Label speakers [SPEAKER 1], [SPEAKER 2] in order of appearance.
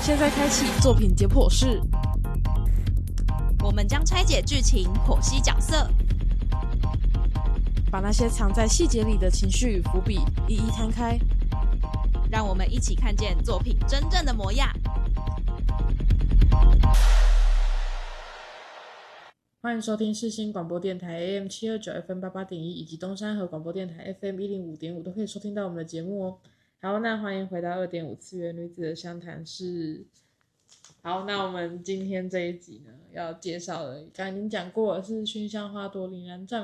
[SPEAKER 1] 现在开启作品解剖室，
[SPEAKER 2] 我们将拆解剧情，剖析角色，
[SPEAKER 1] 把那些藏在细节里的情绪与伏笔一一摊开，
[SPEAKER 2] 让我们一起看见作品真正的模样。
[SPEAKER 1] 欢迎收听世新广播电台 AM729 FM88.1 以及东山河广播电台 FM105.5 都可以收听到我们的节目哦。好，那欢迎回到 2.5 次元女子的相谈室。好，那我们今天这一集呢，要介绍的刚才已经讲过了，是熏香花朵凛然绽